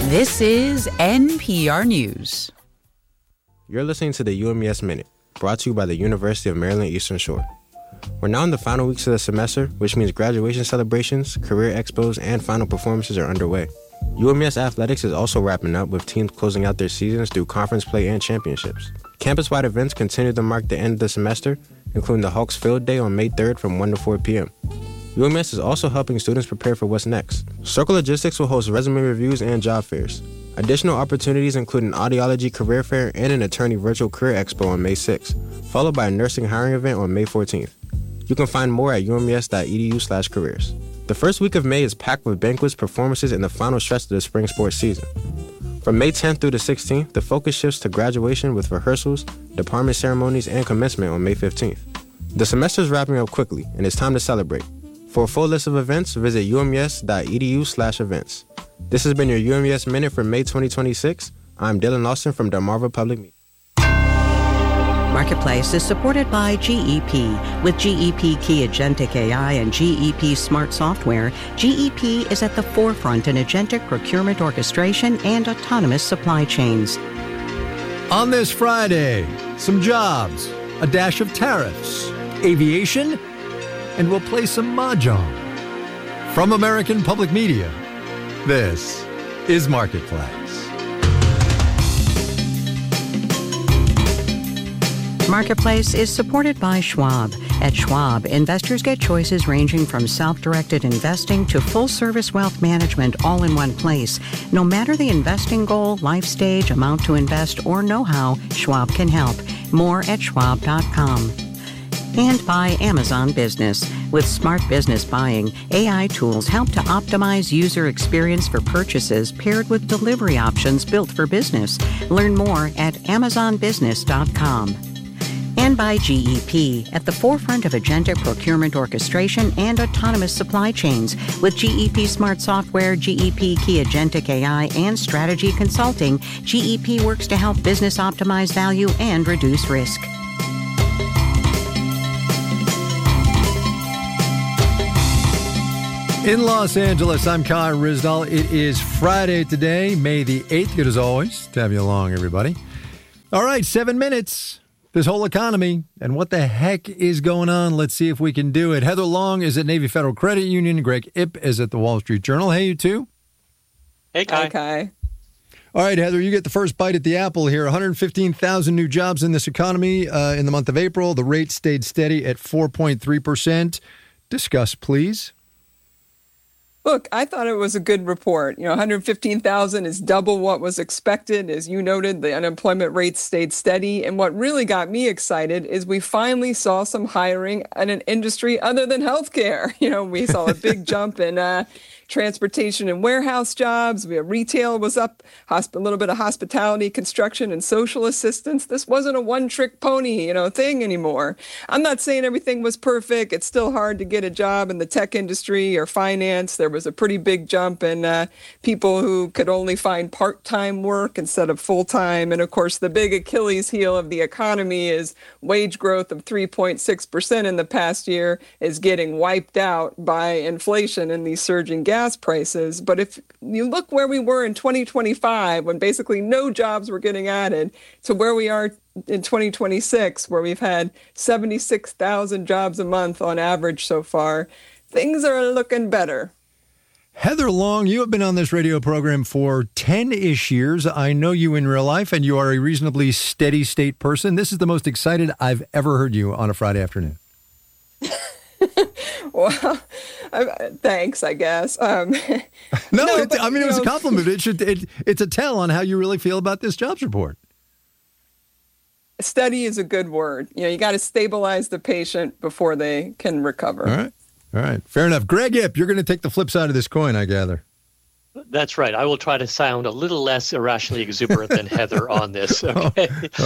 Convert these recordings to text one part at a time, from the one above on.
This is NPR News. You're listening to the UMES Minute, brought to you by the University of Maryland Eastern Shore. We're now in the final weeks of the semester, which means graduation celebrations, career expos, and final performances are underway. UMES Athletics is also wrapping up, with teams closing out their seasons through conference play and championships. Campus-wide events continue to mark the end of the semester, including the Hawks Field Day on May 3rd from 1 to 4 p.m. UMS is also helping students prepare for what's next. Circle Logistics will host resume reviews and job fairs. Additional opportunities include an audiology career fair and an attorney virtual career expo on May 6th, followed by a nursing hiring event on May 14th. You can find more at umes.edu/careers. The first week of May is packed with banquets, performances, and the final stretch of the spring sports season. From May 10th through the 16th, the focus shifts to graduation with rehearsals, department ceremonies, and commencement on May 15th. The semester is wrapping up quickly, and it's time to celebrate. For a full list of events, visit umes.edu/events. This has been your UMES Minute for May 2026. I'm Dylan Lawson from Delmarva Public Media. Marketplace is supported by GEP. With GEP Key Agentic AI and GEP Smart Software, GEP is at the forefront in agentic procurement orchestration and autonomous supply chains. On this Friday, some jobs, a dash of tariffs, aviation, and we'll play some mahjong. From American Public Media, this is Marketplace. Marketplace is supported by Schwab. At Schwab, investors get choices ranging from self-directed investing to full-service wealth management all in one place. No matter the investing goal, life stage, amount to invest, or know-how, Schwab can help. More at schwab.com. And by Amazon Business. With smart business buying, AI tools help to optimize user experience for purchases paired with delivery options built for business. Learn more at amazonbusiness.com. And by GEP, at the forefront of agentic procurement orchestration and autonomous supply chains. With GEP Smart Software, GEP Key Agentic AI, and Strategy Consulting, GEP works to help business optimize value and reduce risk. In Los Angeles, I'm Kai Rizdal. It is Friday today, May the 8th. Good as always to have you along, everybody. All right, 7 minutes. This whole economy and what the heck is going on. Let's see if we can do it. Heather Long is at Navy Federal Credit Union. Greg Ip is at the Wall Street Journal. Hey, you two. Hey, Kai. Hi, Kai. All right, Heather, you get the first bite at the apple here. 115,000 new jobs in this economy in the month of April. The rate stayed steady at 4.3%. Discuss, please. Look, I thought it was a good report. 115,000 is double what was expected. As you noted, the unemployment rate stayed steady. And what really got me excited is we finally saw some hiring in an industry other than healthcare. We saw a big jump in transportation and warehouse jobs. Retail was up, a little bit of hospitality, construction, and social assistance. This wasn't a one-trick pony, thing anymore. I'm not saying everything was perfect. It's still hard to get a job in the tech industry or finance. There was a pretty big jump in people who could only find part-time work instead of full-time. And of course, the big Achilles heel of the economy is wage growth of 3.6% in the past year is getting wiped out by inflation and these surging gas prices. But if you look where we were in 2025, when basically no jobs were getting added, to where we are in 2026, where we've had 76,000 jobs a month on average so far, things are looking better. Heather Long, you have been on this radio program for 10-ish years. I know you in real life, and you are a reasonably steady state person. This is the most excited I've ever heard you on a Friday afternoon. Well, thanks, I guess. It was a compliment. It's a tell on how you really feel about this jobs report. Steady is a good word. You got to stabilize the patient before they can recover. All right. Fair enough. Greg Ip, you're going to take the flip side of this coin, I gather. That's right. I will try to sound a little less irrationally exuberant than Heather on this. Okay,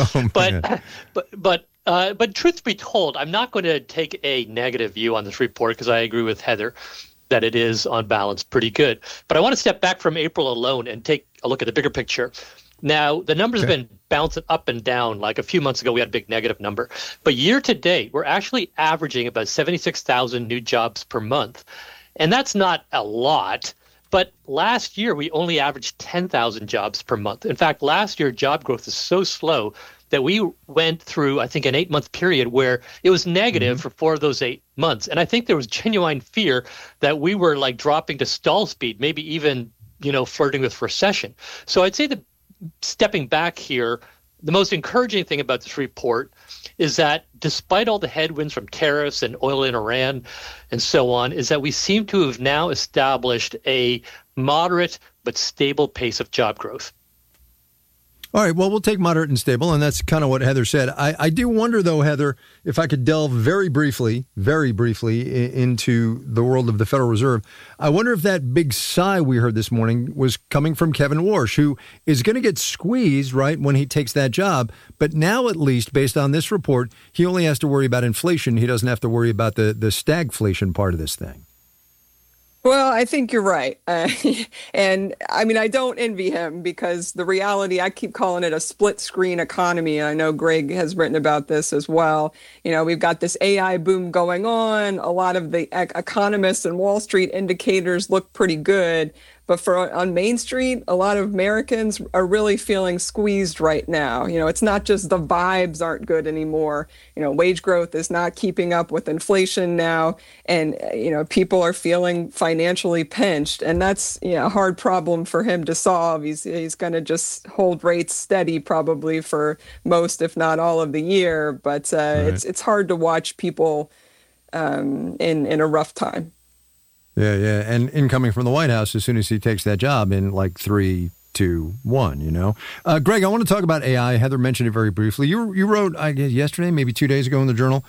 but truth be told, I'm not going to take a negative view on this report because I agree with Heather that it is on balance pretty good. But I want to step back from April alone and take a look at the bigger picture. Now, the numbers have been bouncing up and down. Like a few months ago, we had a big negative number. But year to date, we're actually averaging about 76,000 new jobs per month. And that's not a lot. But last year, we only averaged 10,000 jobs per month. In fact, last year, job growth is so slow that we went through, I think, an 8-month period where it was negative for 4 of those 8 months. And I think there was genuine fear that we were like dropping to stall speed, maybe even, flirting with recession. So I'd say that stepping back here, the most encouraging thing about this report is that despite all the headwinds from tariffs and oil in Iran and so on, is that we seem to have now established a moderate but stable pace of job growth. All right, well, we'll take moderate and stable, and that's kind of what Heather said. I do wonder, though, Heather, if I could delve very briefly into the world of the Federal Reserve. I wonder if that big sigh we heard this morning was coming from Kevin Warsh, who is going to get squeezed, right, when he takes that job. But now, at least, based on this report, he only has to worry about inflation. He doesn't have to worry about the stagflation part of this thing. Well, I think you're right. And I mean, I don't envy him because the reality, I keep calling it a split screen economy. And I know Greg has written about this as well. We've got this AI boom going on. A lot of the economists and Wall Street indicators look pretty good. But on Main Street, a lot of Americans are really feeling squeezed right now. It's not just the vibes aren't good anymore. Wage growth is not keeping up with inflation now. And, people are feeling financially pinched. And that's a hard problem for him to solve. He's going to just hold rates steady probably for most, if not all of the year. But right. It's hard to watch people in a rough time. Yeah. And incoming from the White House as soon as he takes that job in like 3, 2, 1, Greg, I want to talk about AI. Heather mentioned it very briefly. You wrote, I guess, yesterday, maybe 2 days ago in the Journal,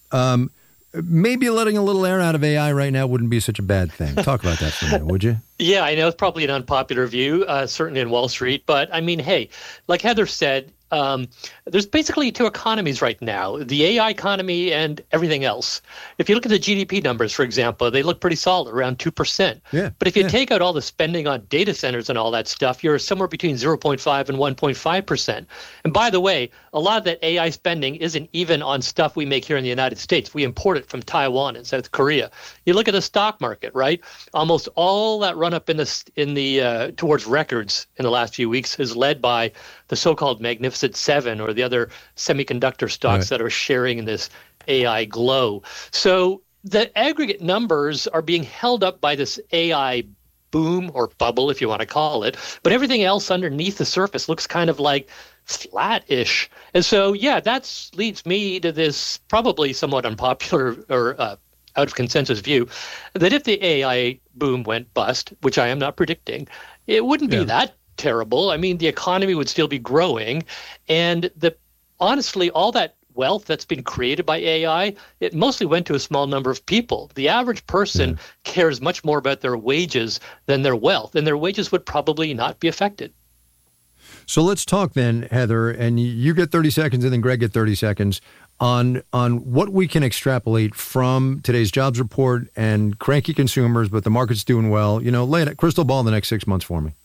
maybe letting a little air out of AI right now wouldn't be such a bad thing. Talk about that for a minute, would you? Yeah, I know it's probably an unpopular view, certainly in Wall Street. But I mean, hey, like Heather said, there's basically 2 economies right now, the AI economy and everything else. If you look at the GDP numbers, for example, they look pretty solid, around 2%. Yeah, but if you take out all the spending on data centers and all that stuff, you're somewhere between 0.5 and 1.5%. And by the way, a lot of that AI spending isn't even on stuff we make here in the United States. We import it from Taiwan and South Korea. You look at the stock market, right? Almost all that run up in the towards records in the last few weeks is led by the so-called Magnificent Seven or the other semiconductor stocks that are sharing in this AI glow. So the aggregate numbers are being held up by this AI boom or bubble, if you want to call it. But everything else underneath the surface looks kind of like flat-ish. And so, that leads me to this probably somewhat unpopular or out of consensus view that if the AI boom went bust, which I am not predicting, it wouldn't be that terrible. I mean, the economy would still be growing. And honestly, all that wealth that's been created by AI, it mostly went to a small number of people. The average person cares much more about their wages than their wealth, and their wages would probably not be affected. So let's talk then, Heather, and you get 30 seconds and then Greg get 30 seconds on what we can extrapolate from today's jobs report and cranky consumers, but the market's doing well. Lay it crystal ball in the next 6 months for me.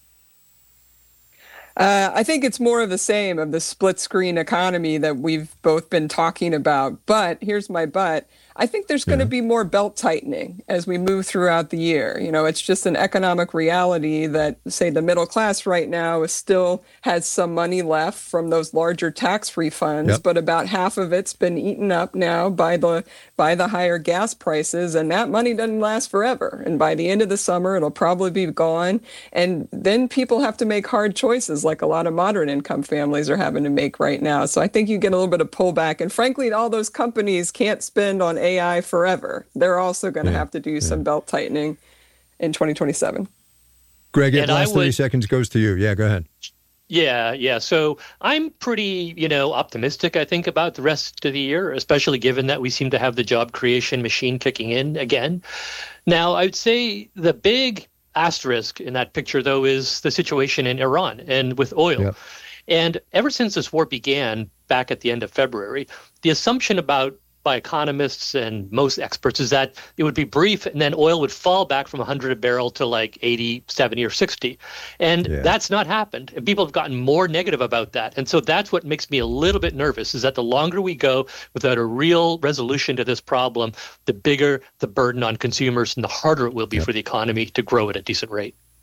I think it's more of the same of the split screen economy that we've both been talking about. But here's my but. I think there's going to be more belt tightening as we move throughout the year. It's just an economic reality that, say, the middle class right now still has some money left from those larger tax refunds, but about half of it's been eaten up now by the higher gas prices, and that money doesn't last forever. And by the end of the summer, it'll probably be gone. And then people have to make hard choices like a lot of moderate income families are having to make right now. So I think you get a little bit of pullback. And frankly, all those companies can't spend on AI forever. They're also going to have to do some belt tightening in 2027. Greg, the last 30 seconds goes to you. Yeah, go ahead. Yeah. So I'm pretty, optimistic, I think, about the rest of the year, especially given that we seem to have the job creation machine kicking in again. Now, I would say the big asterisk in that picture, though, is the situation in Iran and with oil. Yep. And ever since this war began back at the end of February, the assumption by economists and most experts is that it would be brief and then oil would fall back from 100 a barrel to like 80, 70 or 60. And that's not happened. And people have gotten more negative about that. And so that's what makes me a little bit nervous is that the longer we go without a real resolution to this problem, the bigger the burden on consumers and the harder it will be for the economy to grow at a decent rate.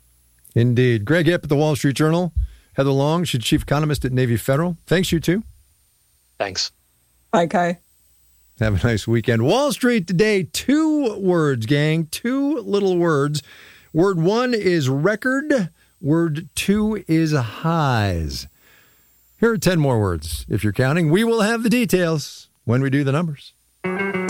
Indeed. Greg Hipp at the Wall Street Journal. Heather Long, she's chief economist at Navy Federal. Thanks, you two. Thanks. Bye, Kai. Have a nice weekend. Wall Street today, 2 words, gang. 2 little words. Word 1 is record. Word 2 is highs. Here are 10 more words. If you're counting, we will have the details when we do the numbers.